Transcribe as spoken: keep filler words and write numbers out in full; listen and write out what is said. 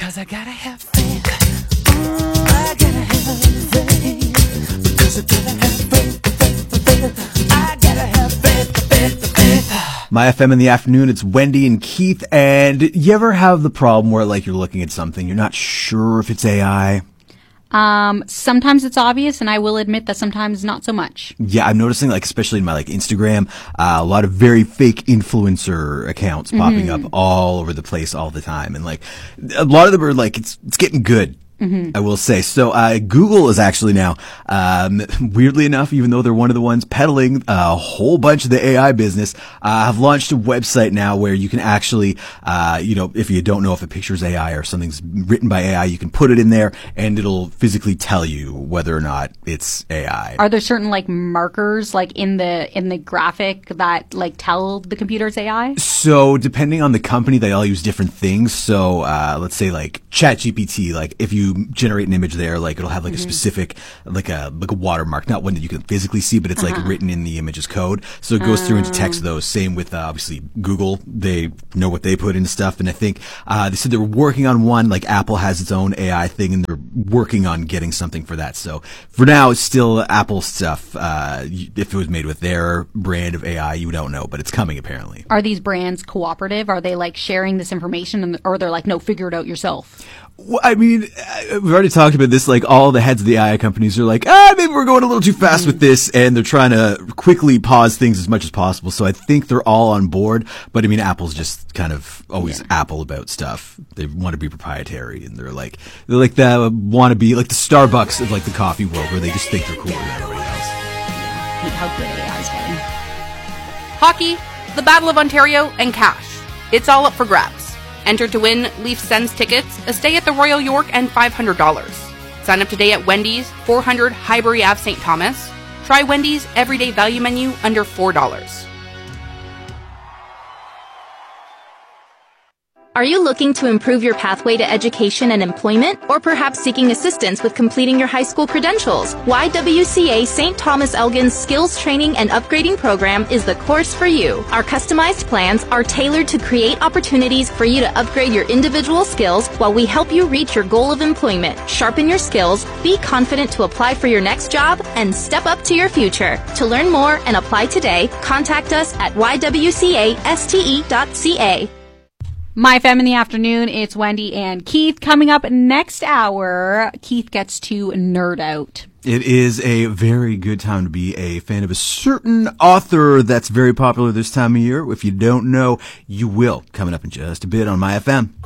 'Cause I gotta have faith. Ooh, I gotta have faith. Because I gotta have faith, faith, faith. I gotta have faith, faith, faith. My F M in the afternoon, it's Wendy and Keith. And you ever have the problem where, like, you're looking at something, you're not sure if it's A I? Um, sometimes it's obvious, and I will admit that sometimes not so much. Yeah, I'm noticing, like, especially in my, like, Instagram, uh, a lot of very fake influencer accounts popping Mm-hmm. up all over the place all the time. And, like, a lot of them are, like, it's, it's getting good. Mm-hmm. I will say. So, uh, Google is actually now, um, weirdly enough, even though they're one of the ones peddling a whole bunch of the A I business, uh, have launched a website now where you can actually, uh, you know, if you don't know if a picture's A I or something's written by A I, you can put it in there and it'll physically tell you whether or not it's A I. Are there certain like markers like in the in the graphic that like tell the computer it's A I? So, depending on the company, they all use different things. So, uh, let's say like ChatGPT, like if you generate an image there, like it'll have like mm-hmm. a specific, like a, like a watermark, not one that you can physically see, but it's uh-huh. like written in the image's code. So it goes uh. through and detects those. Same with, uh, obviously Google. They know what they put into stuff. And I think, uh, they said they were working on one, like Apple has its own A I thing and they're working on getting something for that. So for now, it's still Apple stuff. Uh, if it was made with their brand of A I, you don't know, but it's coming apparently. Are these brands cooperative? Are they like sharing this information and, or they're like, no, figure it out yourself? Well, I mean, we've already talked about this, like all the heads of the A I companies are like, ah, maybe we're going a little too fast with this, and they're trying to quickly pause things as much as possible. So I think they're all on board, but I mean, Apple's just kind of always yeah. Apple about stuff. They want to be proprietary, and they're like, they're like the want to be like the Starbucks of like the coffee world, where they just think they're cooler than everybody else. Yeah, how good A I is getting. Hockey, the Battle of Ontario, and cash. It's all up for grabs. Enter to win Leafs Sens tickets, a stay at the Royal York, and five hundred dollars. Sign up today at Wendy's, four hundred Highbury Avenue, Saint Thomas. Try Wendy's everyday value menu under four dollars. Are you looking to improve your pathway to education and employment, or perhaps seeking assistance with completing your high school credentials? Y W C A Saint Thomas Elgin's Skills Training and Upgrading Program is the course for you. Our customized plans are tailored to create opportunities for you to upgrade your individual skills while we help you reach your goal of employment. Sharpen your skills, be confident to apply for your next job, and step up to your future. To learn more and apply today, contact us at y w c a s t e dot c a. My F M in the afternoon, it's Wendy and Keith. Coming up next hour, Keith gets to nerd out. It is a very good time to be a fan of a certain author that's very popular this time of year. If you don't know, you will. Coming up in just a bit on My F M.